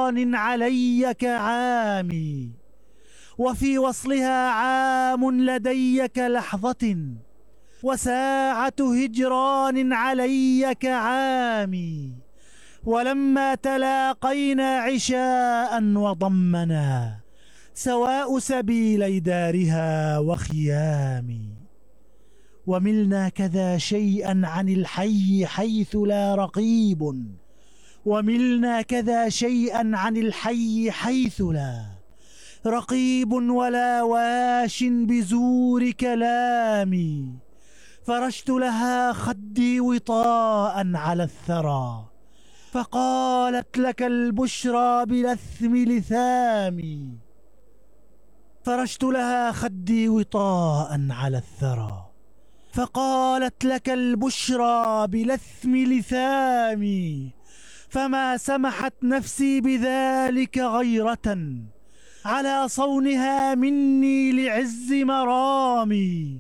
هجران علي كعامي، وفي وصلها عام لدي كلحظة، وساعة هجران علي كعامي. ولما تلاقينا عشاء وضمنا سواء سبيلي دارها وخيامي. وملنا كذا شيئا عن الحي حيث لا رقيب، وملنا كذا شيئا عن الحي حيث لا رقيب ولا واش بزور كلامي. فرشت لها خدي وطاء على الثرى، فقالت لك البشرى بلثم لثامي. فرشت لها خدي وطاء على الثرى، فقالت لك البشرى بلثم لثامي. فما سمحت نفسي بذلك غيرة على صونها مني لعز مرامي.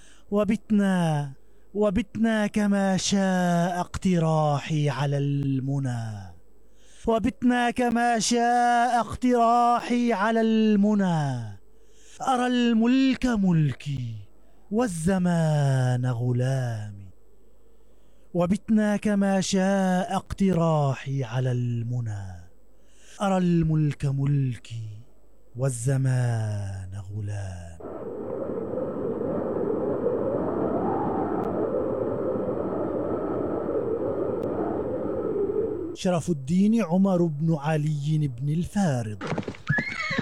وبتنا كما شاء اقتراحي على المنى، وبتنا كما شاء اقتراحي على المنى. أرى الملك ملكي والزمان غلامي. وبتنا كما شاء اقتراحي على المنى، أرى الملك ملكي والزمان غلامي. شرف الدين عمر بن علي بن الفارض.